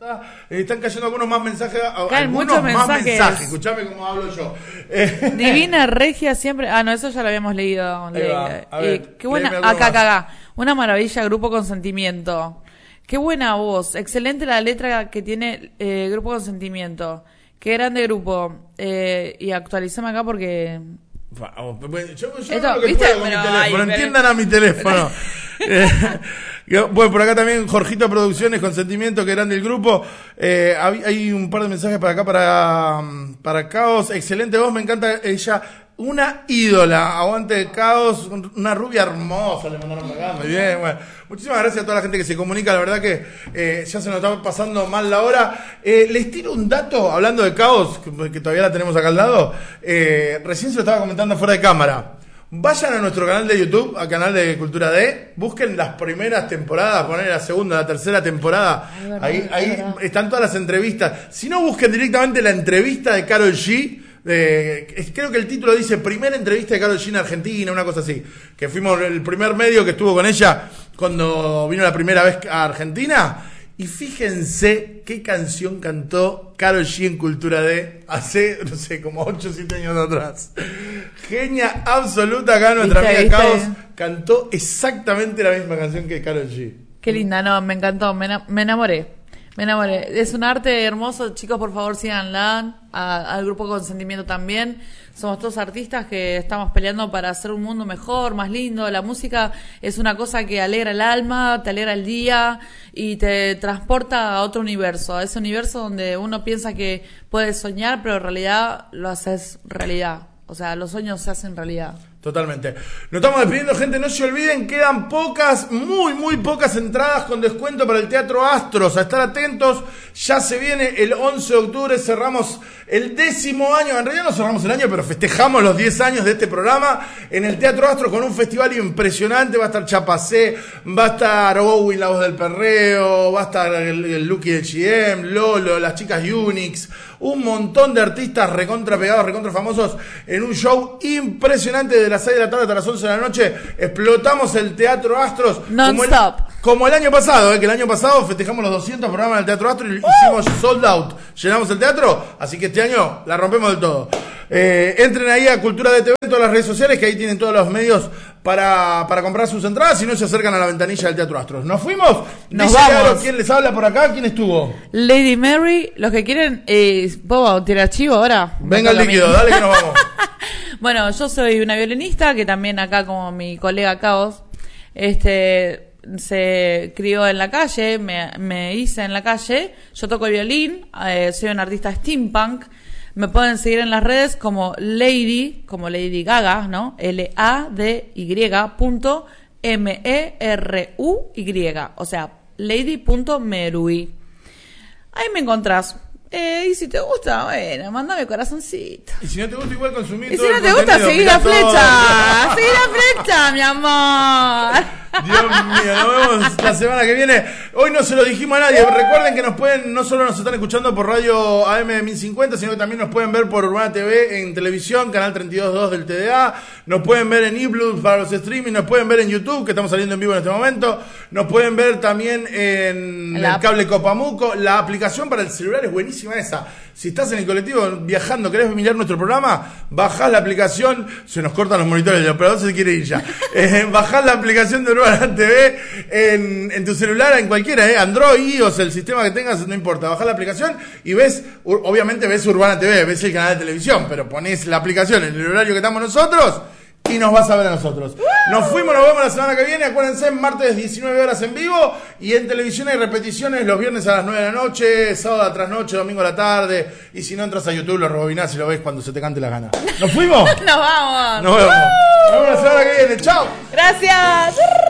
Están cayendo algunos más mensajes. Caen muchos mensajes. Escuchame cómo hablo yo. Divina Regia siempre. No, eso ya lo habíamos leído. A ver, qué buena. Acá. Una maravilla, Grupo Consentimiento. Qué buena voz. Excelente la letra que tiene Grupo Consentimiento. Qué grande grupo. Y actualicame acá porque. Yo lo que puedo con mi teléfono. Entiendan a mi teléfono. Bueno, por acá también Jorgito Producciones, Consentimiento, que grande el grupo. Hay un par de mensajes para acá, para Caos. Excelente voz, me encanta ella. Una ídola, aguante Caos, una rubia hermosa, le mandaron para acá, muy bien, bueno. Muchísimas gracias a toda la gente que se comunica, la verdad que ya se nos está pasando mal la hora. Les tiro un dato, hablando de Caos, que todavía la tenemos acá al lado, recién se lo estaba comentando fuera de cámara. Vayan a nuestro canal de YouTube, al canal de Cultura D, busquen las primeras temporadas, poner la segunda, la tercera temporada, ahí están todas las entrevistas. Si no, busquen directamente la entrevista de Karol G. Creo que el título dice primera entrevista de Karol G en Argentina, una cosa así, que fuimos el primer medio que estuvo con ella cuando vino la primera vez a Argentina. Y fíjense qué canción cantó Karol G en Cultura D hace, no sé, como 8 o 7 años atrás. Genia absoluta acá, nuestra amiga Caos cantó exactamente la misma canción que Karol G. Qué linda, no, me encantó, me enamoré. Me enamoré. Es un arte hermoso, chicos, por favor síganla, al Grupo Consentimiento también. Somos todos artistas que estamos peleando para hacer un mundo mejor, más lindo. La música es una cosa que alegra el alma, te alegra el día y te transporta a otro universo, a ese universo donde uno piensa que puede soñar, pero en realidad lo haces realidad. O sea, los sueños se hacen realidad. Totalmente. Nos estamos despidiendo, gente. No se olviden, quedan pocas, muy pocas entradas con descuento para el Teatro Astros. A estar atentos. Ya se viene el 11 de octubre. Cerramos el 10º año. En realidad no cerramos el año, pero festejamos los 10 años de este programa en el Teatro Astros con un festival impresionante. Va a estar Chapacé, va a estar Owen, la voz del perreo, va a estar el Lucky de Chiem, Lolo, las chicas Unix. Un montón de artistas recontra pegados, recontra famosos en un show impresionante de las 6 de la tarde hasta las 11 de la noche. Explotamos el Teatro Astros non-stop. Como el año pasado, que el año pasado festejamos los 200 programas del Teatro Astros y hicimos sold out. Llenamos el teatro, así que este año la rompemos del todo. Entren ahí a Cultura de TV en todas las redes sociales, que ahí tienen todos los medios para comprar sus entradas. Si no, se acercan a la ventanilla del Teatro Astros. ¿Nos fuimos? Nos vamos. ¿Quién les habla por acá? ¿Quién estuvo? Lady Mary. Los que quieren, ¿puedo tirar archivo ahora? Venga el líquido, dale que nos vamos. Bueno, yo soy una violinista que también acá, como mi colega Caos, se crió en la calle, me hice en la calle. Yo toco el violín, soy una artista steampunk. Me pueden seguir en las redes como Lady, como Lady Gaga, ¿no? LADY.MERUY, o sea, lady.merui. Ahí me encontrás. Y si te gusta, bueno, mándame corazoncito. Y si no te gusta, igual consumir. Y si no te gusta, seguí la flecha. Seguí la flecha, mi amor. Dios mío, nos vemos la semana que viene. Hoy no se lo dijimos a nadie. Recuerden que no solo nos están escuchando por radio AM 1050, sino que también nos pueden ver por Urbana TV en televisión, canal 32.2 del TDA. Nos pueden ver en eBlue para los streaming, nos pueden ver en YouTube, que estamos saliendo en vivo en este momento. Nos pueden ver también en el cable Copamuco. La aplicación para el celular es buenísima esa. Si estás en el colectivo viajando, querés mirar nuestro programa, bajás la aplicación. Se nos cortan los monitores, el operador se quiere ir ya. Bajás la aplicación de Urbana TV en tu celular, en cualquiera, Android, iOS, el sistema que tengas, no importa. Bajás la aplicación y ves, obviamente ves Urbana TV, ves el canal de televisión, pero ponés la aplicación en el horario que estamos nosotros y nos vas a ver a nosotros. Nos fuimos, nos vemos la semana que viene. Acuérdense, martes 19 horas en vivo, y en televisión hay repeticiones los viernes a las 9 de la noche, sábado a trasnoche, domingo a la tarde, y si no, entras a YouTube, lo rebobinás y lo ves cuando se te cante la gana. ¿Nos fuimos? Nos vamos. Nos vemos. Nos vemos la semana que viene. Chao. Gracias.